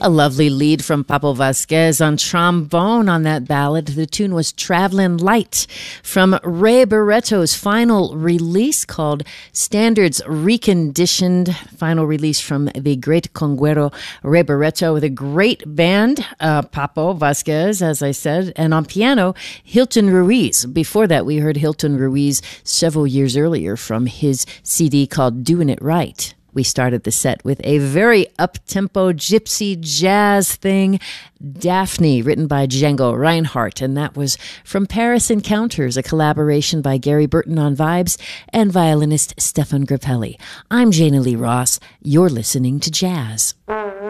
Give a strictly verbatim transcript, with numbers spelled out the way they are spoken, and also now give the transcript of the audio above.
A lovely lead from Papo Vasquez on trombone on that ballad. The tune was Travelin' Light from Ray Barretto's final release called Standards Reconditioned. Final release from the great conguero Ray Barretto with a great band, uh, Papo Vasquez, as I said, and on piano, Hilton Ruiz. Before that, we heard Hilton Ruiz several years earlier from his C D called Doing It Right. We started the set with a very up-tempo gypsy jazz thing, Daphne, written by Django Reinhardt, and that was from Paris Encounters, a collaboration by Gary Burton on vibes and violinist Stefan Grappelli. I'm Jana Lee Ross. You're listening to Jazz.